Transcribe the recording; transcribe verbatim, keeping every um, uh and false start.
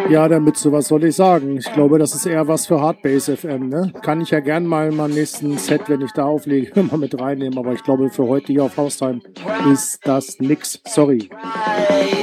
Ja, der Mütze, was soll ich sagen? Ich glaube, das ist eher was für Hardbase F M, ne? Kann ich ja gern mal in meinem nächsten Set, wenn ich da auflege, mal mit reinnehmen. Aber ich glaube, für heute hier auf Haustime ist das nix. Sorry.